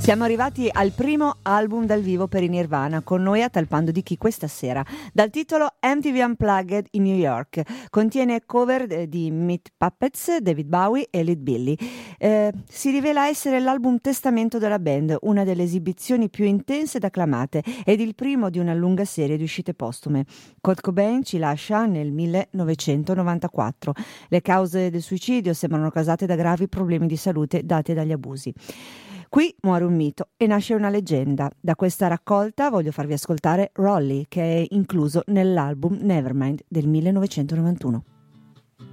Siamo arrivati al primo album dal vivo per i Nirvana, con noi a Talpando di Chi questa sera, dal titolo MTV Unplugged in New York. Contiene cover di Meat Puppets, David Bowie e Lead Belly. Si rivela essere l'album testamento della band, una delle esibizioni più intense ed acclamate, ed il primo di una lunga serie di uscite postume. Kurt Cobain ci lascia nel 1994. Le cause del suicidio sembrano causate da gravi problemi di salute dati dagli abusi. Qui muore un mito e nasce una leggenda. Da questa raccolta voglio farvi ascoltare Rolly, che è incluso nell'album Nevermind del 1991.